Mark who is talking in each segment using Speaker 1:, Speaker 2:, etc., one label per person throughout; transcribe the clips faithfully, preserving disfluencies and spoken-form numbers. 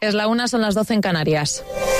Speaker 1: Es la una, son las doce en Canarias.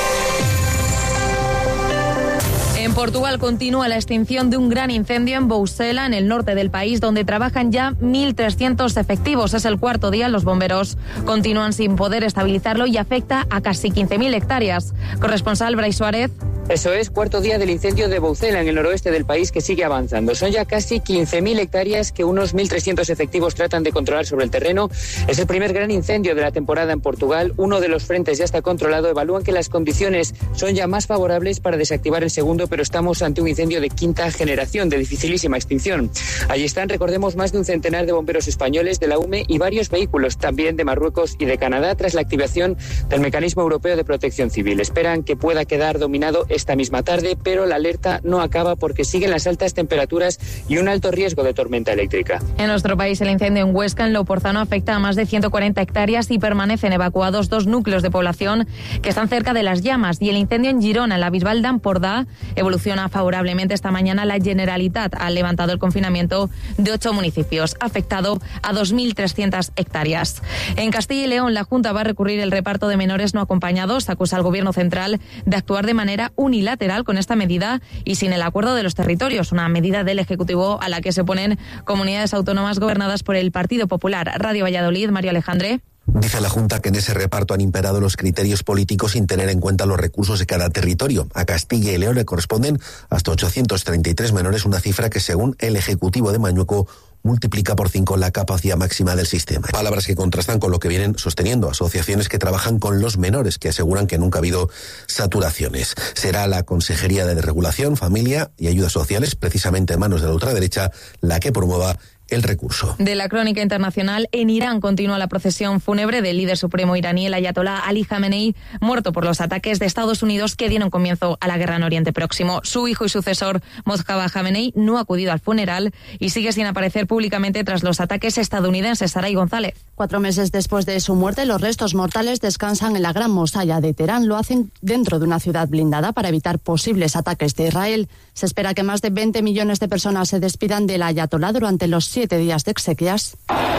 Speaker 1: En Portugal continúa la extinción de un gran incendio en Bousela, en el norte del país, donde trabajan ya mil trescientos efectivos. Es el cuarto día. Los bomberos continúan sin poder estabilizarlo y afecta a casi quince mil hectáreas. Corresponsal Brais Suárez.
Speaker 2: Eso es, cuarto día del incendio de Bousela, en el noroeste del país, que sigue avanzando. Son ya casi quince mil hectáreas que unos mil trescientos efectivos tratan de controlar sobre el terreno. Es el primer gran incendio de la temporada en Portugal. Uno de los frentes ya está controlado. Evalúan que las condiciones son ya más favorables para desactivar el segundo, pero estamos ante un incendio de quinta generación, de dificilísima extinción. Allí están, recordemos, más de un centenar de bomberos españoles, de la U M E y varios vehículos, también de Marruecos y de Canadá, tras la activación del Mecanismo Europeo de Protección Civil. Esperan que pueda quedar dominado esta misma tarde, pero la alerta no acaba porque siguen las altas temperaturas y un alto riesgo de tormenta eléctrica.
Speaker 1: En nuestro país, el incendio en Huesca, en Loporzano, afecta a más de ciento cuarenta hectáreas y permanecen evacuados dos núcleos de población que están cerca de las llamas. Y el incendio en Girona, en la Bisbal d'Empordà, evoluciona favorablemente. Esta mañana la Generalitat ha levantado el confinamiento de ocho municipios, afectado a dos mil trescientas hectáreas. En Castilla y León, la Junta va a recurrir el reparto de menores no acompañados. Acusa al Gobierno central de actuar de manera unilateral con esta medida y sin el acuerdo de los territorios, una medida del Ejecutivo a la que se oponen comunidades autónomas gobernadas por el Partido Popular. Radio Valladolid, Mario Alejandre.
Speaker 3: Dice la Junta que en ese reparto han imperado los criterios políticos sin tener en cuenta los recursos de cada territorio. A Castilla y León le corresponden hasta ochocientos treinta y tres menores, una cifra que, según el Ejecutivo de Mañueco, multiplica por cinco la capacidad máxima del sistema. Palabras que contrastan con lo que vienen sosteniendo asociaciones que trabajan con los menores, que aseguran que nunca ha habido saturaciones. Será la Consejería de Regulación, Familia y Ayudas Sociales, precisamente en manos de la ultraderecha, la que promueva el recurso.
Speaker 1: De la crónica internacional, en Irán continúa la procesión fúnebre del líder supremo iraní, el ayatolá Ali Khamenei, muerto por los ataques de Estados Unidos que dieron comienzo a la guerra en Oriente Próximo. Su hijo y sucesor, Mojtaba Khamenei, no ha acudido al funeral y sigue sin aparecer públicamente tras los ataques estadounidenses. Saray González.
Speaker 4: Cuatro meses después de su muerte, los restos mortales descansan en la Gran Mosalla de Teherán. Lo hacen dentro de una ciudad blindada para evitar posibles ataques de Israel. Se espera que más de veinte millones de personas se despidan del ayatolá durante los siete días de exequias,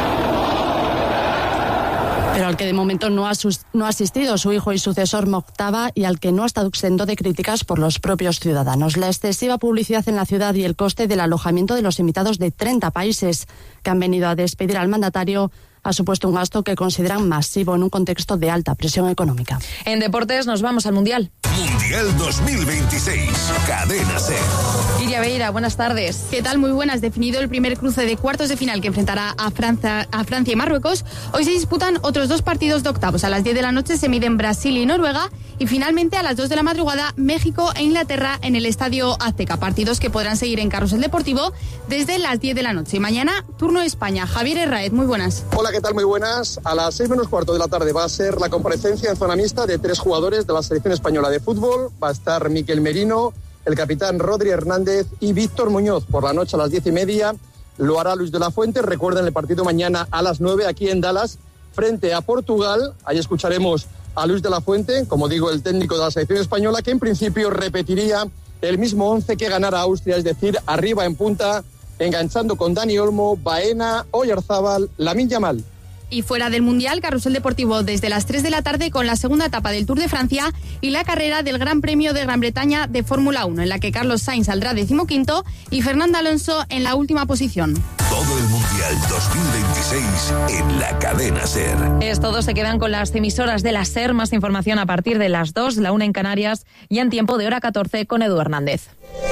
Speaker 4: pero al que de momento no ha, sus, no ha asistido su hijo y sucesor Mojtaba y al que no ha estado exento de críticas por los propios ciudadanos. La excesiva publicidad en la ciudad y el coste del alojamiento de los invitados de treinta países que han venido a despedir al mandatario ha supuesto un gasto que consideran masivo en un contexto de alta presión económica.
Speaker 1: En deportes nos vamos al Mundial.
Speaker 5: Mundial dos mil veintiséis, Cadena SER.
Speaker 1: Iria Beira, buenas tardes.
Speaker 6: ¿Qué tal? Muy buenas. Definido el primer cruce de cuartos de final que enfrentará a Francia, a Francia y Marruecos, hoy se disputan otros dos partidos de octavos. A las diez de la noche se miden Brasil y Noruega y finalmente a las dos de la madrugada México e Inglaterra en el Estadio Azteca. Partidos que podrán seguir en Carrusel Deportivo desde las diez de la noche. Y mañana, turno España. Javier Herraez, muy buenas.
Speaker 7: Hola, ¿qué tal? Muy buenas. A las seis menos cuarto de la tarde va a ser la comparecencia en zona mixta de tres jugadores de la selección española de fútbol. Va a estar Miquel Merino, el capitán Rodri Hernández y Víctor Muñoz. Por la noche a las diez y media lo hará Luis de la Fuente. Recuerden el partido mañana a las nueve aquí en Dallas frente a Portugal. Ahí escucharemos a Luis de la Fuente, como digo, el técnico de la selección española, que en principio repetiría el mismo once que ganara Austria, es decir, arriba en punta, enganchando con Dani Olmo, Baena, Oyarzábal, Lamine Yamal.
Speaker 6: Y fuera del Mundial, Carrusel Deportivo desde las tres de la tarde con la segunda etapa del Tour de Francia y la carrera del Gran Premio de Gran Bretaña de Fórmula uno, en la que Carlos Sainz saldrá decimoquinto y Fernando Alonso en la última posición.
Speaker 5: Todo el Mundial dos mil veintiséis en la Cadena SER.
Speaker 1: Es todo, se quedan con las emisoras de la SER. Más información a partir de las dos, la una en Canarias y en tiempo de hora catorce con Edu Hernández.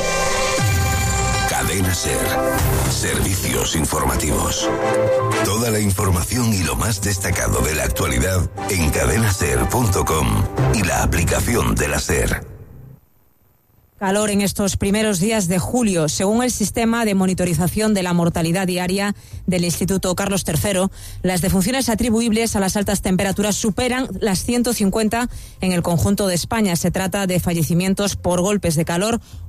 Speaker 5: Cadena SER. Servicios informativos. Toda la información y lo más destacado de la actualidad en cadena ser punto com y la aplicación de la SER.
Speaker 8: Calor en estos primeros días de julio. Según el sistema de monitorización de la mortalidad diaria del Instituto Carlos tercero, las defunciones atribuibles a las altas temperaturas superan las ciento cincuenta en el conjunto de España. Se trata de fallecimientos por golpes de calor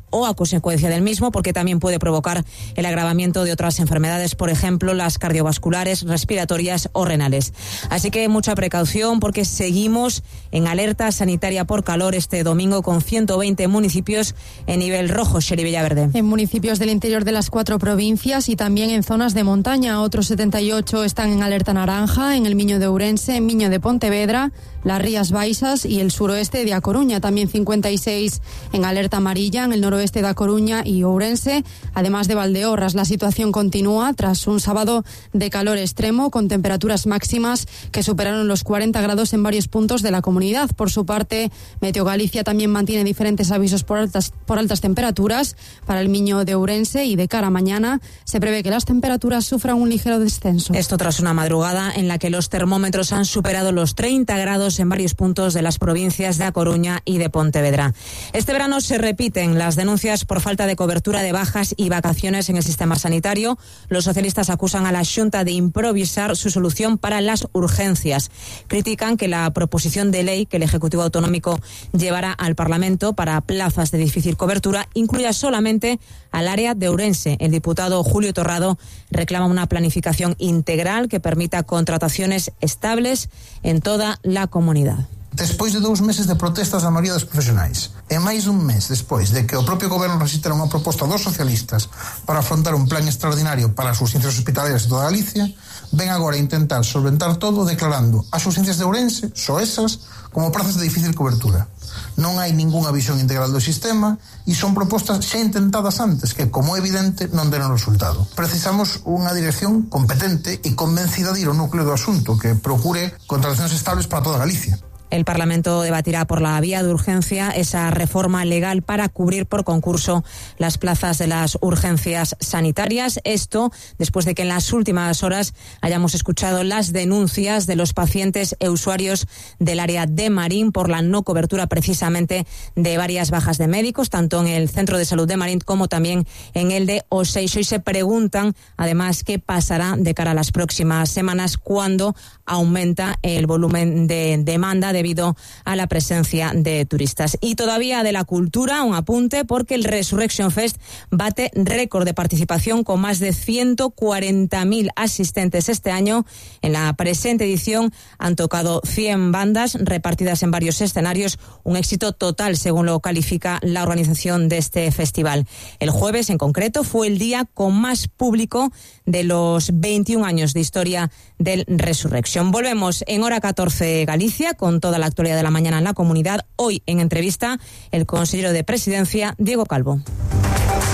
Speaker 8: o a consecuencia del mismo, porque también puede provocar el agravamiento de otras enfermedades, por ejemplo, las cardiovasculares, respiratorias o renales. Así que mucha precaución, porque seguimos en alerta sanitaria por calor este domingo con ciento veinte municipios en nivel rojo. Sheri Villaverde.
Speaker 9: En municipios del interior de las cuatro provincias y también en zonas de montaña. Otros setenta y ocho están en alerta naranja, en el Miño de Ourense, en Miño de Pontevedra, las Rías Baixas y el suroeste de A Coruña. También cincuenta y seis en alerta amarilla en el noroeste de A Coruña y Ourense, además de Valdeorras. La situación continúa tras un sábado de calor extremo con temperaturas máximas que superaron los cuarenta grados en varios puntos de la comunidad. Por su parte, Meteo Galicia también mantiene diferentes avisos por altas, por altas temperaturas para el Miño de Ourense, y de cara a mañana se prevé que las temperaturas sufran un ligero descenso.
Speaker 8: Esto tras una madrugada en la que los termómetros han superado los treinta grados en varios puntos de las provincias de A Coruña y de Pontevedra. Este verano se repiten las denuncias por falta de cobertura de bajas y vacaciones en el sistema sanitario. Los socialistas acusan a la Xunta de improvisar su solución para las urgencias. Critican que la proposición de ley que el Ejecutivo Autonómico llevará al Parlamento para plazas de difícil cobertura incluya solamente al área de Ourense. El diputado Julio Torrado reclama una planificación integral que permita contrataciones estables en toda la comunidad.
Speaker 10: Despois de dous meses de protestas da maioría dos profesionais e máis dun mes despois de que o propio goberno rexistara unha proposta dos socialistas para afrontar un plan extraordinario para as urxencias hospitalarias de toda Galicia, ven agora a intentar solventar todo declarando as urxencias de Ourense, só esas, como prazas de difícil cobertura. Non hai ningunha visión integral do sistema e son propostas xa intentadas antes que, como é evidente, non deron resultado. Precisamos unha dirección competente e convencida de ir ao núcleo do asunto, que procure contratacións estables para toda Galicia.
Speaker 8: El Parlamento debatirá por la vía de urgencia esa reforma legal para cubrir por concurso las plazas de las urgencias sanitarias. Esto después de que en las últimas horas hayamos escuchado las denuncias de los pacientes e usuarios del área de Marín por la no cobertura precisamente de varias bajas de médicos, tanto en el Centro de Salud de Marín como también en el de Oseixo. Y se preguntan además qué pasará de cara a las próximas semanas cuando aumenta el volumen de demanda debido a la presencia de turistas. Y todavía de la cultura, un apunte, porque el Resurrection Fest bate récord de participación con más de ciento cuarenta mil asistentes este año. En la presente edición han tocado cien bandas repartidas en varios escenarios, un éxito total según lo califica la organización de este festival. El jueves en concreto fue el día con más público de los veintiún años de historia del Resurrection. Volvemos en hora catorce Galicia con toda la actualidad de la mañana en la comunidad. Hoy en entrevista el consejero de Presidencia, Diego Calvo.